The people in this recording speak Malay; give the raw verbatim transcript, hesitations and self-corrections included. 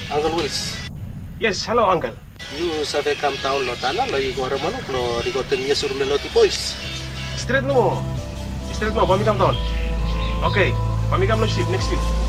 Uncle Luis, Yes, hello, uncle. you sabe come town lo tana lo igual hermano lo rigoten ya sur lo ti boys. Straight no. Straight no, pamikam doon. Okay, pamikam no ship next week.